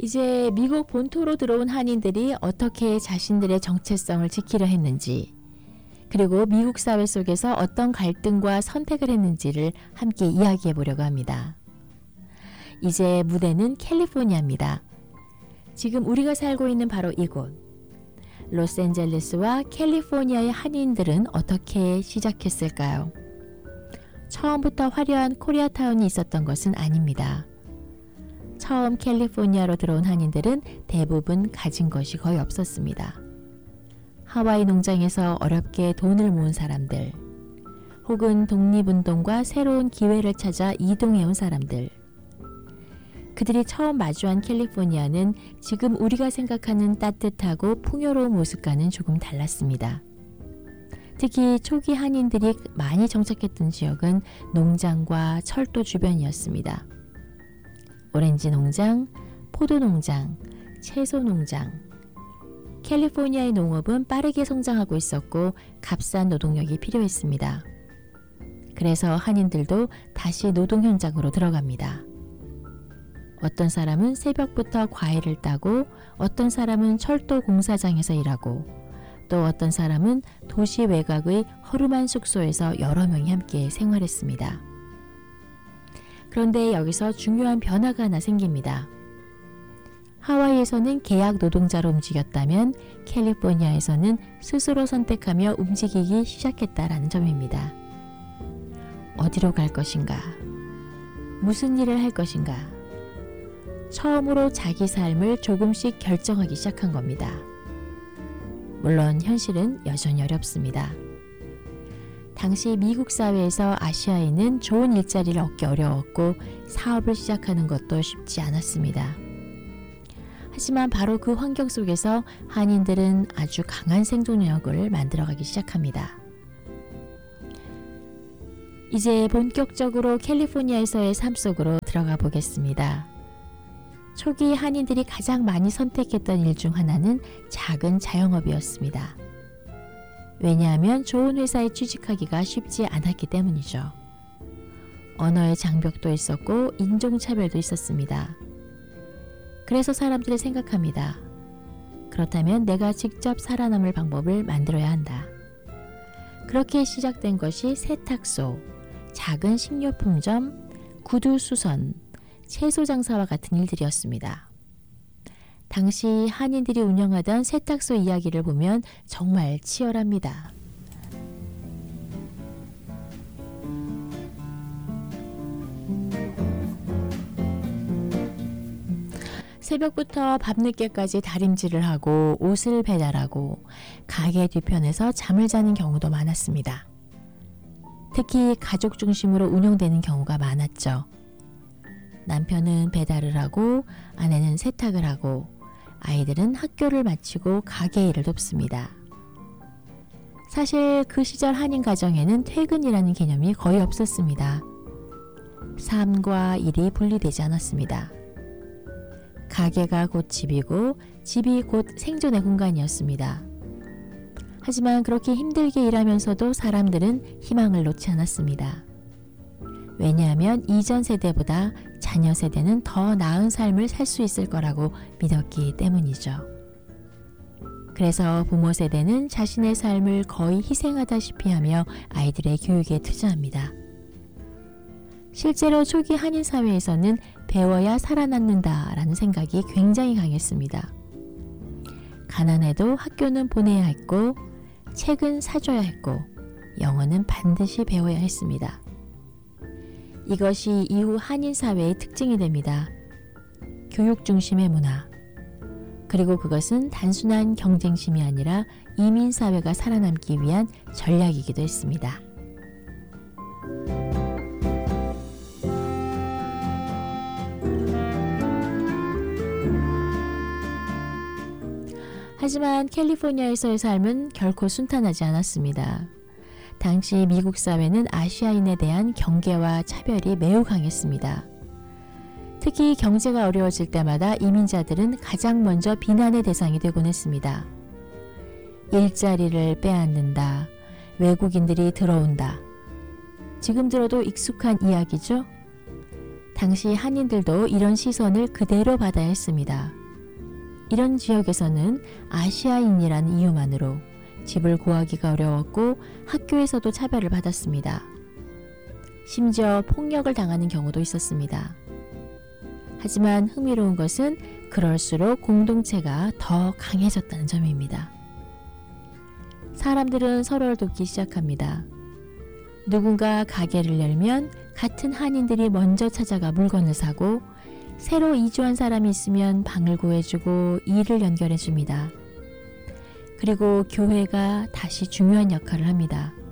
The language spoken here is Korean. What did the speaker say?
이제 미국 본토로 들어온 한인들이 어떻게 자신들의 정체성을 지키려 했는지, 그리고 미국 사회 속에서 어떤 갈등과 선택을 했는지를 함께 이야기해 보려고 합니다. 이제 무대는 캘리포니아입니다. 지금 우리가 살고 있는 바로 이곳. 로스앤젤레스와 캘리포니아의 한인들은 어떻게 시작했을까요? 처음부터 화려한 코리아타운이 있었던 것은 아닙니다. 처음 캘리포니아로 들어온 한인들은 대부분 가진 것이 거의 없었습니다. 하와이 농장에서 어렵게 돈을 모은 사람들, 혹은 독립운동과 새로운 기회를 찾아 이동해온 사람들. 그들이 처음 마주한 캘리포니아는 지금 우리가 생각하는 따뜻하고 풍요로운 모습과는 조금 달랐습니다. 특히 초기 한인들이 많이 정착했던 지역은 농장과 철도 주변이었습니다. 오렌지 농장, 포도 농장, 채소 농장. 캘리포니아의 농업은 빠르게 성장하고 있었고 값싼 노동력이 필요했습니다. 그래서 한인들도 다시 노동 현장으로 들어갑니다. 어떤 사람은 새벽부터 과일을 따고, 어떤 사람은 철도 공사장에서 일하고, 또 어떤 사람은 도시 외곽의 허름한 숙소에서 여러 명이 함께 생활했습니다. 그런데 여기서 중요한 변화가 하나 생깁니다. 하와이에서는 계약 노동자로 움직였다면 캘리포니아에서는 스스로 선택하며 움직이기 시작했다라는 점입니다. 어디로 갈 것인가? 무슨 일을 할 것인가? 처음으로 자기 삶을 조금씩 결정하기 시작한 겁니다. 물론 현실은 여전히 어렵습니다. 당시 미국 사회에서 아시아인은 좋은 일자리를 얻기 어려웠고 사업을 시작하는 것도 쉽지 않았습니다. 하지만 바로 그 환경 속에서 한인들은 아주 강한 생존력을 만들어가기 시작합니다. 이제 본격적으로 캘리포니아에서의 삶 속으로 들어가 보겠습니다. 초기 한인들이 가장 많이 선택했던 일 중 하나는 작은 자영업이었습니다. 왜냐하면 좋은 회사에 취직하기가 쉽지 않았기 때문이죠. 언어의 장벽도 있었고 인종차별도 있었습니다. 그래서 사람들이 생각합니다. 그렇다면 내가 직접 살아남을 방법을 만들어야 한다. 그렇게 시작된 것이 세탁소, 작은 식료품점, 구두 수선, 채소 장사와 같은 일들이었습니다. 당시 한인들이 운영하던 세탁소 이야기를 보면 정말 치열합니다. 새벽부터 밤늦게까지 다림질을 하고 옷을 배달하고 가게 뒤편에서 잠을 자는 경우도 많았습니다. 특히 가족 중심으로 운영되는 경우가 많았죠. 남편은 배달을 하고 아내는 세탁을 하고 아이들은 학교를 마치고 가게 일을 돕습니다. 사실 그 시절 한인 가정에는 퇴근이라는 개념이 거의 없었습니다. 삶과 일이 분리되지 않았습니다. 가게가 곧 집이고 집이 곧 생존의 공간이었습니다. 하지만 그렇게 힘들게 일하면서도 사람들은 희망을 놓지 않았습니다. 왜냐하면 이전 세대보다 자녀 세대는 더 나은 삶을 살 수 있을 거라고 믿었기 때문이죠. 그래서 부모 세대는 자신의 삶을 거의 희생하다시피 하며 아이들의 교육에 투자합니다. 실제로 초기 한인 사회에서는 배워야 살아남는다라는 생각이 굉장히 강했습니다. 가난해도 학교는 보내야 했고, 책은 사줘야 했고, 영어는 반드시 배워야 했습니다. 이것이 이후 한인 사회의 특징이 됩니다. 교육 중심의 문화. 그리고 그것은 단순한 경쟁심이 아니라 이민 사회가 살아남기 위한 전략이기도 했습니다. 하지만 캘리포니아에서의 삶은 결코 순탄하지 않았습니다. 당시 미국 사회는 아시아인에 대한 경계와 차별이 매우 강했습니다. 특히 경제가 어려워질 때마다 이민자들은 가장 먼저 비난의 대상이 되곤 했습니다. 일자리를 빼앗는다, 외국인들이 들어온다. 지금 들어도 익숙한 이야기죠? 당시 한인들도 이런 시선을 그대로 받아야 했습니다. 이런 지역에서는 아시아인이라는 이유만으로 집을 구하기가 어려웠고 학교에서도 차별을 받았습니다. 심지어 폭력을 당하는 경우도 있었습니다. 하지만 흥미로운 것은 그럴수록 공동체가 더 강해졌다는 점입니다. 사람들은 서로를 돕기 시작합니다. 누군가 가게를 열면 같은 한인들이 먼저 찾아가 물건을 사고, 새로 이주한 사람이 있으면 방을 구해주고 일을 연결해줍니다. 그리고 교회가 다시 중요한 역할을 합니다.